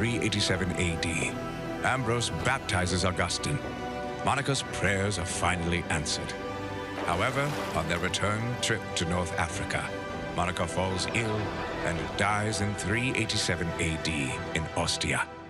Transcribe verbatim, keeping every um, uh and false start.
three eighty-seven A D, Ambrose baptizes Augustine. Monica's prayers are finally answered. However, on their return trip to North Africa, Monica falls ill and dies in three eighty-seven A D in Ostia.